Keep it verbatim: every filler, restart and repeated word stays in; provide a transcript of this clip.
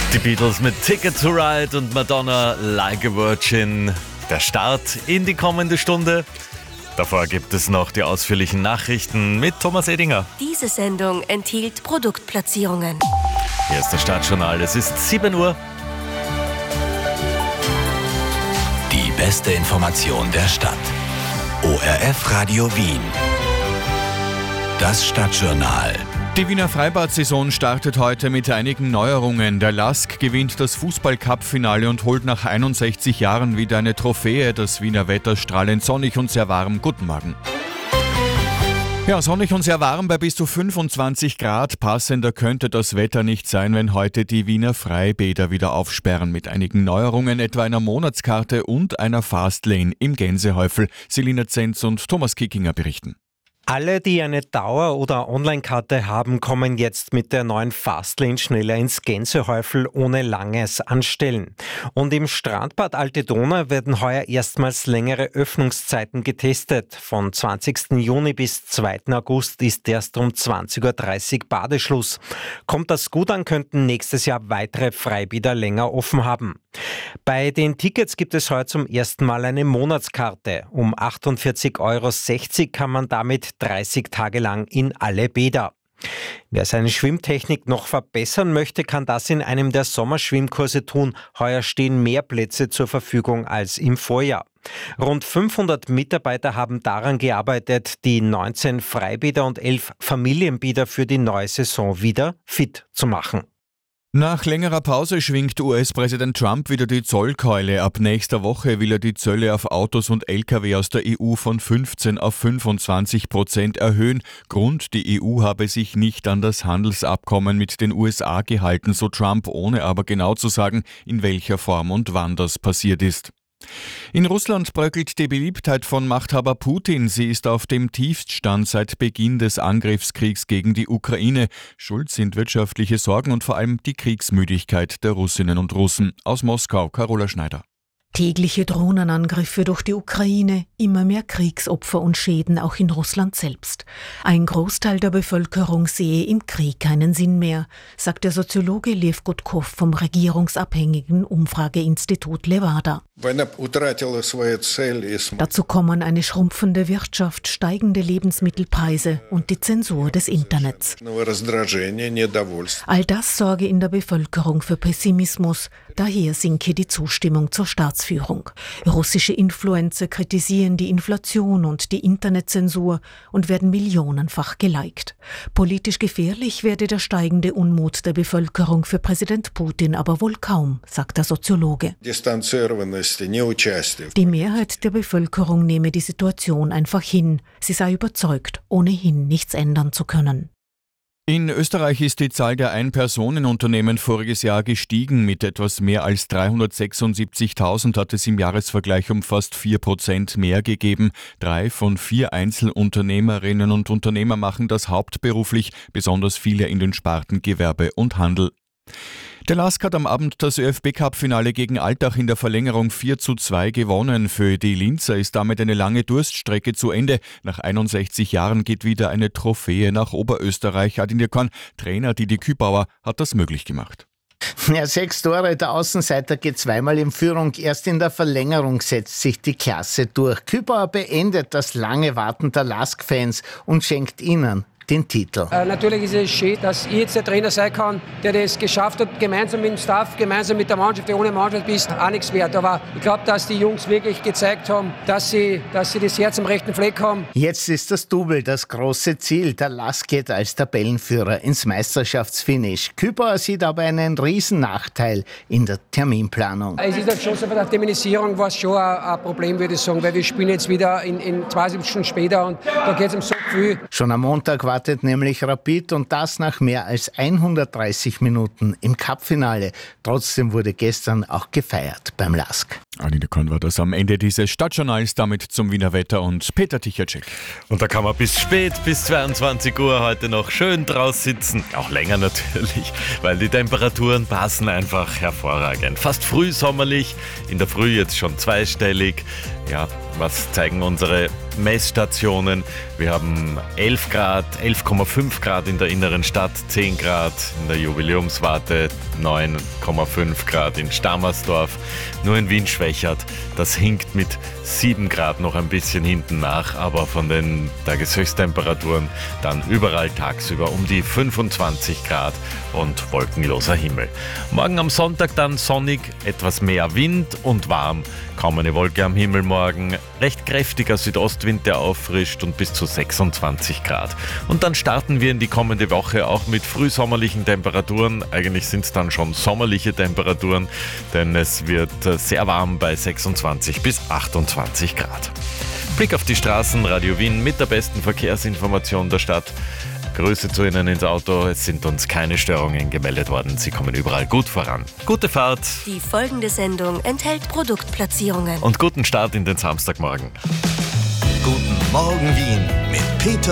Die Beatles mit Ticket to Ride und Madonna Like a Virgin. Der Start in die kommende Stunde. Davor gibt es noch die ausführlichen Nachrichten mit Thomas Edinger. Diese Sendung enthielt Produktplatzierungen. Hier ist das Startjournal. Es ist sieben Uhr. Die beste Information der Stadt. O R F Radio Wien. Das Stadtjournal. Die Wiener Freibad-Saison startet heute mit einigen Neuerungen. Der Lask gewinnt das Fußball-Cup-Finale und holt nach einundsechzig Jahren wieder eine Trophäe. Das Wiener Wetter strahlend sonnig und sehr warm. Guten Morgen. Ja, sonnig und sehr warm bei bis zu fünfundzwanzig Grad. Passender könnte das Wetter nicht sein, wenn heute die Wiener Freibäder wieder aufsperren. Mit einigen Neuerungen, etwa einer Monatskarte und einer Fastlane im Gänsehäufel. Selina Zenz und Thomas Kickinger berichten. Alle, die eine Dauer- oder Online-Karte haben, kommen jetzt mit der neuen Fastlane schneller ins Gänsehäufel ohne langes Anstellen. Und im Strandbad Alte Donau werden heuer erstmals längere Öffnungszeiten getestet. Von zwanzigsten Juni bis zweiten August ist erst um zwanzig Uhr dreißig Badeschluss. Kommt das gut an, könnten nächstes Jahr weitere Freibäder länger offen haben. Bei den Tickets gibt es heute zum ersten Mal eine Monatskarte. Um achtundvierzig Euro sechzig kann man damit dreißig Tage lang in alle Bäder. Wer seine Schwimmtechnik noch verbessern möchte, kann das in einem der Sommerschwimmkurse tun. Heuer stehen mehr Plätze zur Verfügung als im Vorjahr. Rund fünfhundert Mitarbeiter haben daran gearbeitet, die neunzehn Freibäder und elf Familienbäder für die neue Saison wieder fit zu machen. Nach längerer Pause schwingt U S-Präsident Trump wieder die Zollkeule. Ab nächster Woche will er die Zölle auf Autos und L K W aus der E U von fünfzehn auf fünfundzwanzig Prozent erhöhen. Grund, die E U habe sich nicht an das Handelsabkommen mit den U S A gehalten, so Trump, ohne aber genau zu sagen, in welcher Form und wann das passiert ist. In Russland bröckelt die Beliebtheit von Machthaber Putin. Sie ist auf dem Tiefststand seit Beginn des Angriffskriegs gegen die Ukraine. Schuld sind wirtschaftliche Sorgen und vor allem die Kriegsmüdigkeit der Russinnen und Russen. Aus Moskau, Carola Schneider. Tägliche Drohnenangriffe durch die Ukraine, immer mehr Kriegsopfer und Schäden auch in Russland selbst. Ein Großteil der Bevölkerung sehe im Krieg keinen Sinn mehr, sagt der Soziologe Lev Gudkov vom regierungsabhängigen Umfrageinstitut Levada. Dazu kommen eine schrumpfende Wirtschaft, steigende Lebensmittelpreise und die Zensur des Internets. All das sorge in der Bevölkerung für Pessimismus, daher sinke die Zustimmung zur Staatsführung. Russische Influencer kritisieren die Inflation und die Internetzensur und werden millionenfach geliked. Politisch gefährlich werde der steigende Unmut der Bevölkerung für Präsident Putin aber wohl kaum, sagt der Soziologe. Die Mehrheit der Bevölkerung nehme die Situation einfach hin. Sie sei überzeugt, ohnehin nichts ändern zu können. In Österreich ist die Zahl der Ein-Personen-Unternehmen voriges Jahr gestiegen. Mit etwas mehr als dreihundertsechsundsiebzigtausend hat es im Jahresvergleich um fast vier Prozent mehr gegeben. Drei von vier Einzelunternehmerinnen und Unternehmer machen das hauptberuflich, besonders viele in den Sparten Gewerbe und Handel. Der Lask hat am Abend das ÖFB-Cup-Finale gegen Altach in der Verlängerung vier zu zwei gewonnen. Für die Linzer ist damit eine lange Durststrecke zu Ende. Nach einundsechzig Jahren geht wieder eine Trophäe nach Oberösterreich. Adin Korn, Trainer Didi Kübauer, hat das möglich gemacht. Ja, sechs Tore, der Außenseiter geht zweimal in Führung. Erst in der Verlängerung setzt sich die Klasse durch. Kübauer beendet das lange Warten der Lask-Fans und schenkt ihnen den Titel. Äh, natürlich ist es schön, dass ich jetzt der Trainer sein kann, der das geschafft hat, gemeinsam mit dem Staff, gemeinsam mit der Mannschaft. Ohne Mannschaft bist auch nichts wert. Aber ich glaube, dass die Jungs wirklich gezeigt haben, dass sie, dass sie das Herz am rechten Fleck haben. Jetzt ist das Double das große Ziel. Der Lask geht als Tabellenführer ins Meisterschaftsfinish. Kübauer sieht aber einen riesen Nachteil in der Terminplanung. Es ist halt schon so, bei der Terminisierung war es schon ein, ein Problem, würde ich sagen, weil wir spielen jetzt wieder in, in zweiundsiebzig Stunden später und da geht es um so viel. Schon am Montag war wartet nämlich Rapid und das nach mehr als hundertdreißig Minuten im Cup-Finale. Trotzdem wurde gestern auch gefeiert beim Lask. Anita Korn war das am Ende dieses Stadtjournals, damit zum Wiener Wetter und Peter Tichacek. Und da kann man bis spät, bis zweiundzwanzig Uhr heute noch schön draus sitzen. Auch länger natürlich, weil die Temperaturen passen einfach hervorragend. Fast frühsommerlich, in der Früh jetzt schon zweistellig. Ja, was zeigen unsere Messstationen? Wir haben elf Grad, elf Komma fünf Grad in der inneren Stadt, zehn Grad in der Jubiläumswarte, neun Komma fünf Grad in Stammersdorf. Nur in Wien schwächert. Das hinkt mit sieben Grad noch ein bisschen hinten nach, aber von den Tageshöchsttemperaturen dann überall tagsüber um die fünfundzwanzig Grad und wolkenloser Himmel. Morgen am Sonntag dann sonnig, etwas mehr Wind und warm. Kaum eine Wolke am Himmel morgen, recht kräftiger Südostwind, der auffrischt und bis zu sechsundzwanzig Grad. Und dann starten wir in die kommende Woche auch mit frühsommerlichen Temperaturen. Eigentlich sind es dann schon sommerliche Temperaturen, denn es wird sehr warm bei sechsundzwanzig bis achtundzwanzig Grad. Blick auf die Straßen, Radio Wien mit der besten Verkehrsinformation der Stadt. Grüße zu Ihnen ins Auto. Es sind uns keine Störungen gemeldet worden. Sie kommen überall gut voran. Gute Fahrt. Die folgende Sendung enthält Produktplatzierungen. Und guten Start in den Samstagmorgen. Guten Morgen Wien mit Peter